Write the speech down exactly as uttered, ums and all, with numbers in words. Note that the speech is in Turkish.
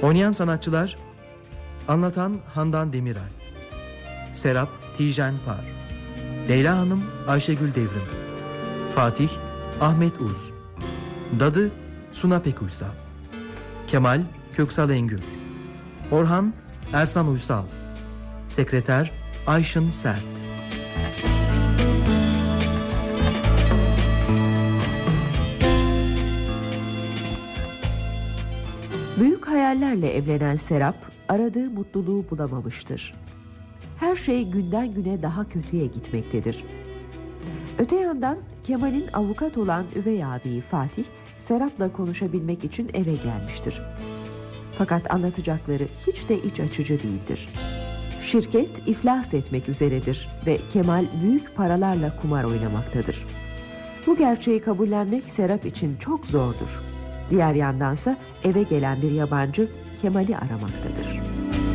Oynayan sanatçılar: anlatan Handan Demirel, Serap Tijen Par, Leyla Hanım Ayşegül Devrim, Fatih Ahmet Uz, Dadı Suna Pekuysal, Kemal Köksal Engür, Orhan Ersan Uysal, Sekreter Ayşın Sert. Büyük hayallerle evlenen Serap aradığı mutluluğu bulamamıştır. Her şey günden güne daha kötüye gitmektedir. Öte yandan Kemal'in avukat olan üvey ağabeyi Fatih, Serap'la konuşabilmek için eve gelmiştir. Fakat anlatacakları hiç de iç açıcı değildir. Şirket iflas etmek üzeredir ve Kemal büyük paralarla kumar oynamaktadır. Bu gerçeği kabullenmek Serap için çok zordur. Diğer yandansa eve gelen bir yabancı Kemal'i aramaktadır.